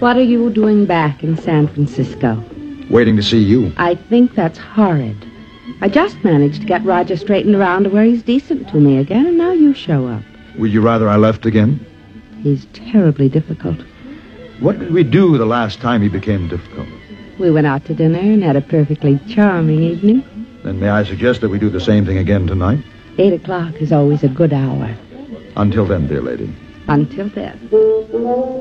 What are you doing back in San Francisco? Waiting to see you. I think that's horrid. I just managed to get Roger straightened around to where he's decent to me again, and now you show up. Would you rather I left again? He's terribly difficult. What did we do the last time he became difficult? We went out to dinner and had a perfectly charming evening. Then may I suggest that we do the same thing again tonight? 8 o'clock is always a good hour. Until then, dear lady. Until then.